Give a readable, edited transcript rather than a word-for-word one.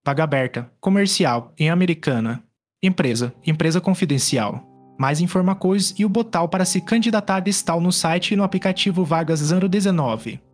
Vaga aberta. Comercial. Em Americana. Empresa. Empresa confidencial. Mais informações e o botão para se candidatar estão no site e no aplicativo Vagas 019.